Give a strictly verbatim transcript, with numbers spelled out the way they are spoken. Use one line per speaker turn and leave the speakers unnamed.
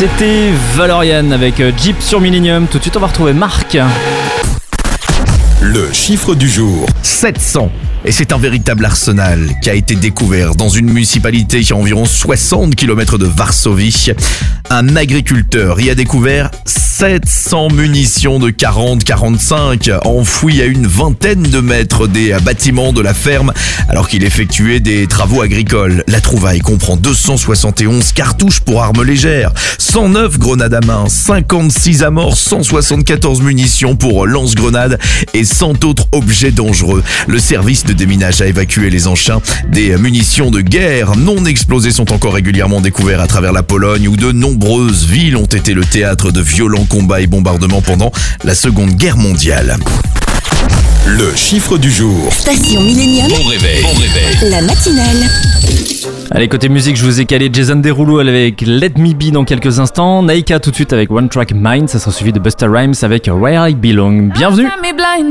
C'était Valorian avec Jeep sur Millennium. Tout de suite, on va retrouver Marc.
Le chiffre du jour.
sept cents. Et c'est un véritable arsenal qui a été découvert dans une municipalité qui a environ soixante kilomètres de Varsovie. Un agriculteur y a découvert sept cents munitions de quarante quarante-cinq enfouies à une vingtaine de mètres des bâtiments de la ferme alors qu'il effectuait des travaux agricoles. La trouvaille comprend deux cent soixante et onze cartouches pour armes légères, cent neuf grenades à main, cinquante-six amorces, cent soixante-quatorze munitions pour lance-grenades et cent autres objets dangereux. Le service de déminage a évacué les engins. Des munitions de guerre non explosées sont encore régulièrement découvertes à travers la Pologne où de nombreuses villes ont été le théâtre de violents combats et bombardements pendant la Seconde Guerre mondiale.
Le chiffre du jour.
Station Millennium.
Bon réveil. Bon réveil.
La matinale.
Allez, côté musique, je vous ai calé Jason Derulo avec Let Me Be dans quelques instants. Naika tout de suite avec One Track Mind. Ça sera suivi de Busta Rhymes avec Where I Belong. Bienvenue.